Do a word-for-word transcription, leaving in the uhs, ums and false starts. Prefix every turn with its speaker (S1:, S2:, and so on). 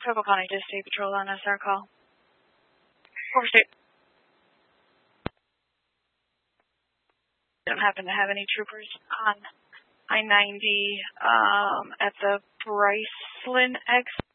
S1: Coco County to State Patrol on S R call. Overstate. Don't happen to have any troopers on I ninety um, at the Bryceland exit.